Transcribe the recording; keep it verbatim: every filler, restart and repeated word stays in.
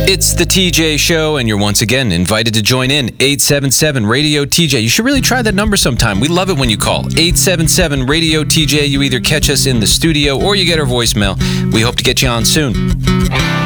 It's the T J Show, and you're once again invited to join in. eight seven seven radio T J. You should really try that number sometime. We love it when you call. eight seven seven radio T J. You either catch us in the studio or you get our voicemail. We hope to get you on soon.